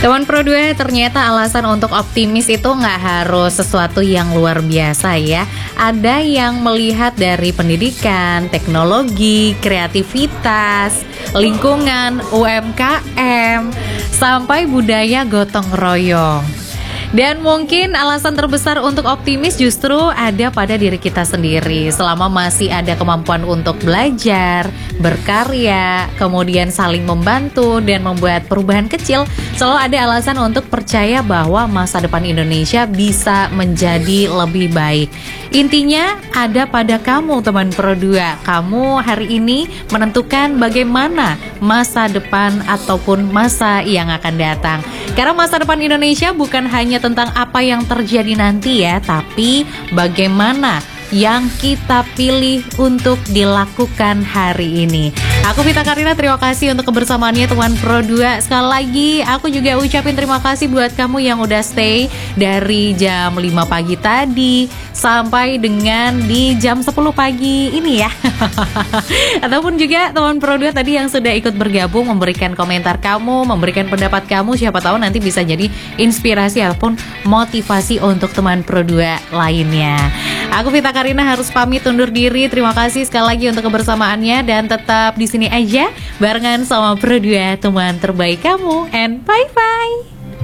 Teman Pro 2, ternyata alasan untuk optimis itu nggak harus sesuatu yang luar biasa ya. Ada yang melihat dari pendidikan, teknologi, kreativitas, lingkungan, UMKM, sampai budaya gotong royong. Dan mungkin alasan terbesar untuk optimis justru ada pada diri kita sendiri. Selama masih ada kemampuan untuk belajar, berkarya, kemudian saling membantu dan membuat perubahan kecil, selalu ada alasan untuk percaya bahwa masa depan Indonesia bisa menjadi lebih baik. Intinya ada pada kamu, teman Pro 2. Kamu hari ini menentukan bagaimana masa depan ataupun masa yang akan datang. Karena masa depan Indonesia bukan hanya tentang apa yang terjadi nanti ya, tapi bagaimana yang kita pilih untuk dilakukan hari ini. Aku Vita Karina, terima kasih untuk kebersamaannya teman Pro 2. Sekali lagi aku juga ucapin terima kasih buat kamu yang udah stay dari jam 5 pagi tadi sampai dengan di jam 10 pagi ini ya. Ataupun juga teman Pro 2 tadi yang sudah ikut bergabung, memberikan komentar kamu, memberikan pendapat kamu, siapa tahu nanti bisa jadi inspirasi ataupun motivasi untuk teman Pro 2 lainnya. Aku Vita Karina harus pamit undur diri. Terima kasih sekali lagi untuk kebersamaannya dan tetap di sini aja barengan sama Pro 2, teman terbaik kamu, and bye-bye.